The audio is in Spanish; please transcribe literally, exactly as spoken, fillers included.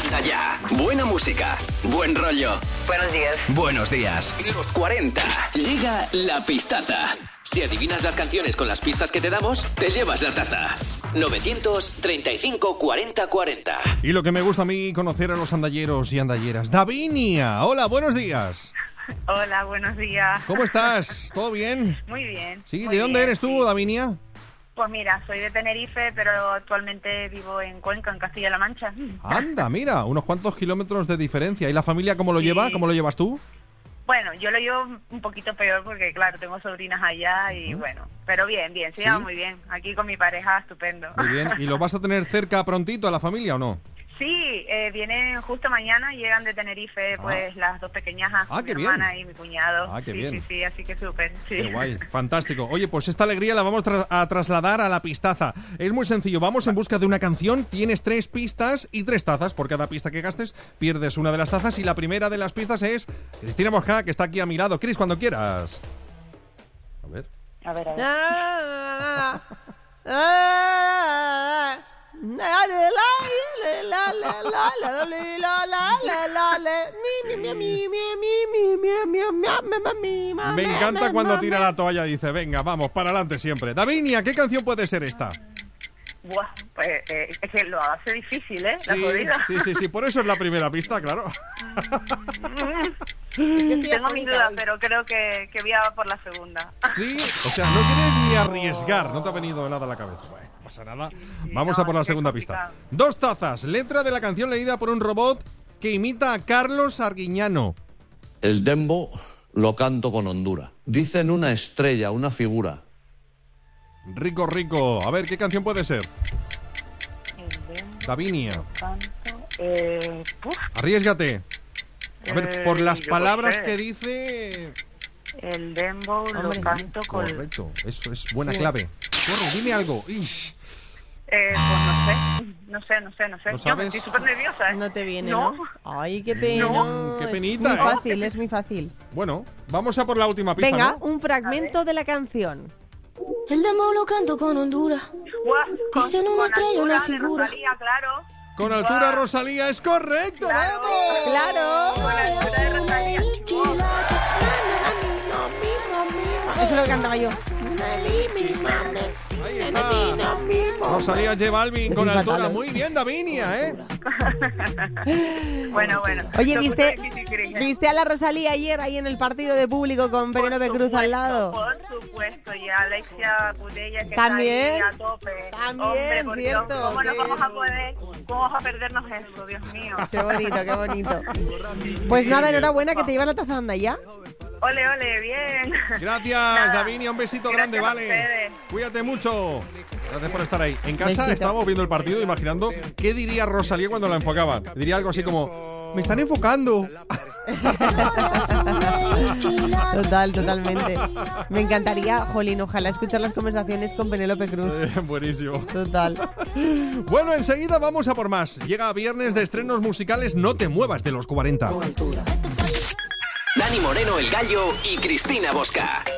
Anda ya. Buena música. Buen rollo. Buenos días. Buenos días. Los cuarenta. Llega la pistaza. Si adivinas las canciones con las pistas que te damos, te llevas la taza. novecientos treinta y cinco cuarenta cuarenta. Y lo que me gusta a mí conocer a los andalleros y andalleras. Davinia, hola, buenos días. Hola, buenos días. ¿Cómo estás? ¿Todo bien? Muy bien. Sí, muy ¿de dónde bien, eres tú, sí. Davinia? Pues mira, soy de Tenerife, pero actualmente vivo en Cuenca, en Castilla-La Mancha. Anda, mira, unos cuantos kilómetros de diferencia. ¿Y la familia cómo lo Sí. lleva? ¿Cómo lo llevas tú? Bueno, yo lo llevo un poquito peor porque, claro, tengo sobrinas allá y bueno, pero bien, bien, se ¿Sí? lleva muy bien. Aquí con mi pareja, estupendo. Muy bien. ¿Y lo vas a tener cerca prontito a la familia o no? Sí, eh, vienen justo mañana, llegan de Tenerife, pues las dos pequeñajas, Ah, mi qué bien. hermana y mi cuñado. Ah, qué sí, bien. sí, sí, así que súper, sí. Qué guay, fantástico. Oye, pues esta alegría la vamos tra- a trasladar a la pistaza. Es muy sencillo, vamos en busca de una canción, tienes tres pistas y tres tazas. Por cada pista que gastes, pierdes una de las tazas y la primera de las pistas es Cristina Mosca, que está aquí a mi lado. Cris, cuando quieras. A ver. A ver, a ver. Me encanta cuando tira la toalla y dice, venga, vamos, para adelante siempre. Davinia, ¿qué canción puede ser esta? Buah, pues eh, es que lo hace difícil, ¿eh? La Sí, jodida. sí, sí, sí, por eso es la primera pista, claro. Tengo mis dudas, pero creo que, que voy a por la segunda. Sí, o sea, no quieres ni arriesgar, no te ha venido nada a la cabeza. Bueno, no pasa nada. Vamos no, a por la es que es segunda complicado. pista. Dos tazas, letra de la canción leída por un robot que imita a Carlos Arguiñano. El dembow lo canto con Honduras. Dicen una estrella, una figura. Rico, rico. A ver, ¿qué canción puede ser? El dembow, Davinia, canto, eh, puf, arriésgate. A ver, Eh, por las yo palabras qué sé. que dice... el dembow lo canto con... Correcto, eso es buena clave. Corre, dime algo. Ish. Eh, pues no sé, no sé, no sé, no sé. ¿No Yo sabes? me estoy súper nerviosa, ¿eh? No te viene, No. ¿no? Ay, qué pena. No, qué Es penita, muy ¿eh? fácil, es muy fácil. Bueno, vamos a por la última pista, Venga, ¿no? un fragmento de la canción. El dembow lo canto con Honduras. Guau, con- Dicen una con estrella, una altura de figura. Rosalía, claro. Con altura, Guau. Rosalía, es correcto, Claro. ¡vamos! ¡Claro! Con altura de Rosalía. Eso es lo que cantaba yo. Ahí está. Rosalía J Balvin con Estoy altura. fatal, ¿eh? Muy bien, Davinia, ¿eh? Bueno, bueno. Oye, Lo ¿viste, puso difícil, Cris, ¿eh? ¿viste a la Rosalía ayer ahí en el partido de público con Por Penélope Cruz supuesto, al lado? Por supuesto, y Alexia Pudella que También. está ahí a tope. También, Hombre, por Dios, cierto, ¿cómo nos que- vamos a poder, cómo vamos a perdernos eso, Dios mío? Qué bonito, qué bonito. Pues nada, enhorabuena que te llevas la taza, anda ya. Ole, ole, bien. Gracias, Nada. Davinia. Un besito Gracias grande, a vale. ustedes. Cuídate mucho. Gracias por estar ahí. En casa Besito. estábamos viendo el partido imaginando qué diría Rosalía cuando la enfocaban. Diría algo así como, me están enfocando. Total, totalmente. Me encantaría, jolín, ojalá escuchar las conversaciones con Penélope Cruz. Eh, Buenísimo. Total. Bueno, enseguida vamos a por más. Llega viernes de estrenos musicales. No te muevas de los cuarenta. Dani Moreno, El Gallo y Cristina Mosca.